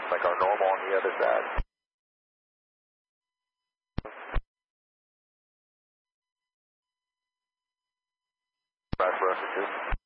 like our normal on the other side. Back for us,